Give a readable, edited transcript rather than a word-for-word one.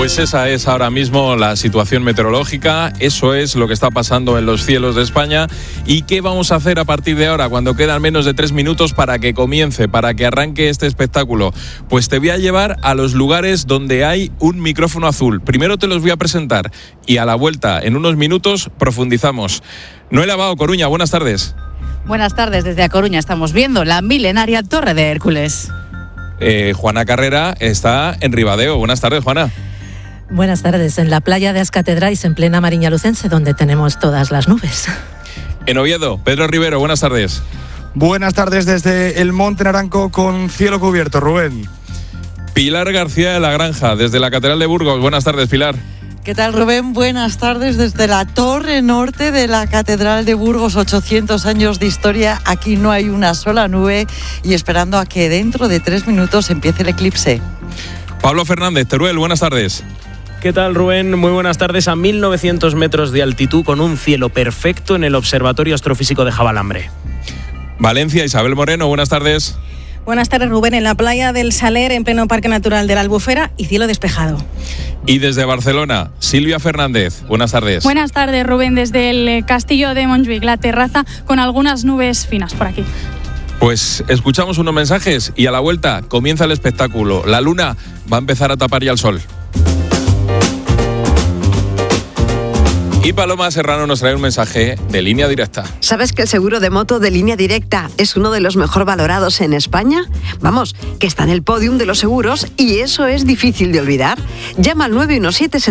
Pues esa es ahora mismo la situación meteorológica, eso es lo que está pasando en los cielos de España. ¿Y qué vamos a hacer a partir de ahora, cuando quedan menos de 3 minutos para que comience, para que arranque este espectáculo? Pues te voy a llevar a los lugares donde hay un micrófono azul. Primero te los voy a presentar y a la vuelta, en unos minutos, profundizamos. Noelia Bao, Coruña, buenas tardes. Buenas tardes, desde A Coruña estamos viendo la milenaria Torre de Hércules. Juana Carrera está en Ribadeo. Buenas tardes, Juana. Buenas tardes, en la playa de Ascatedrais, en plena Mariña Lucense, donde tenemos todas las nubes. En Oviedo, Pedro Rivero, buenas tardes. Buenas tardes desde el Monte Naranco con cielo cubierto, Rubén. Pilar García de la Granja, desde la Catedral de Burgos. Buenas tardes, Pilar. ¿Qué tal, Rubén? Buenas tardes desde la torre norte de la Catedral de Burgos, 800 años de historia. Aquí no hay una sola nube y esperando a que dentro de 3 minutos empiece el eclipse. Pablo Fernández, Teruel, buenas tardes. ¿Qué tal, Rubén? Muy buenas tardes. A 1900 metros de altitud, con un cielo perfecto en el Observatorio Astrofísico de Javalambre. Valencia, Isabel Moreno, buenas tardes. Buenas tardes, Rubén. En la playa del Saler, en pleno Parque Natural de la Albufera, y cielo despejado. Y desde Barcelona, Silvia Fernández, buenas tardes. Buenas tardes, Rubén. Desde el castillo de Montjuïc, la terraza, con algunas nubes finas por aquí. Pues escuchamos unos mensajes y a la vuelta comienza el espectáculo. La luna va a empezar a tapar ya el sol. Y Paloma Serrano nos trae un mensaje de Línea Directa. ¿Sabes que el seguro de moto de Línea Directa es uno de los mejor valorados en España? Vamos, que está en el podium de los seguros y eso es difícil de olvidar. Llama al 917